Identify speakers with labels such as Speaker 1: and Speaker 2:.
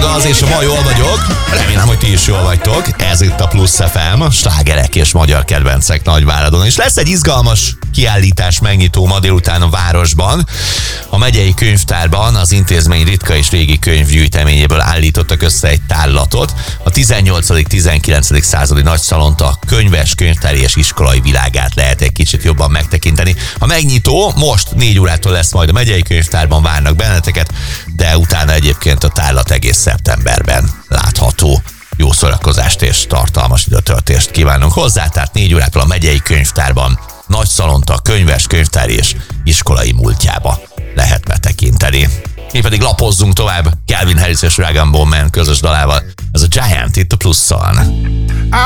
Speaker 1: igaz, és ma jól vagyok. Remélem, hogy ti is jól vagytok. Ez itt a Plusz FM, slágerek és magyar kedvencek Nagyváradon. És lesz egy izgalmas kiállítás megnyitó ma délután a városban. A megyei könyvtárban az intézmény ritka és régi könyvgyűjteményéből állítottak össze egy tárlatot. A 18.-19. századi nagyszalont, a könyves, könyvtári és iskolai világát lehet egy kicsit jobban megtekinteni. A megnyitó most 4 órától lesz majd a megyei könyvtárban, várnak benneteket, de utána egyébként a tárlat egész szeptemberben látható. Jó szórakozást és tartalmas időtöltést kívánunk hozzá, tehát 4 órától a megyei könyvtárban nagyszalont, a könyves, könyvtári és iskolai múltjába lehet betekinteni. Mi pedig lapozzunk tovább Calvin Harris és Rag & Bone Man közös dalával. Ez a Giant itt a Pluszon.